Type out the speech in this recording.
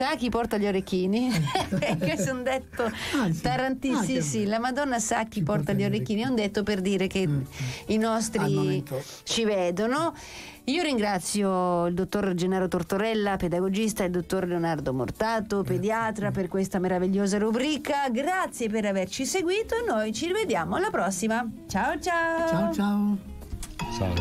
Sa chi porta gli orecchini? Questo è un detto tarantissimo. Sì, la Madonna sa chi porta gli orecchini. È un detto per dire che i nostri ci vedono. Io ringrazio il dottor Gennaro Tortorella, pedagogista, e il dottor Leonardo Mortato, pediatra, per questa meravigliosa rubrica. Grazie per averci seguito e noi ci rivediamo alla prossima. Ciao ciao. Ciao ciao. Ciao.